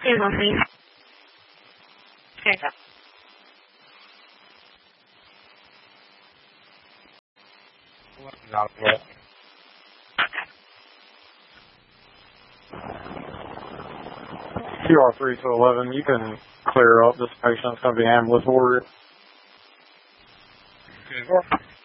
213. Hands up. Not yet. QR3 to 11, you can clear up. This patient's going to be ambulatory. Okay.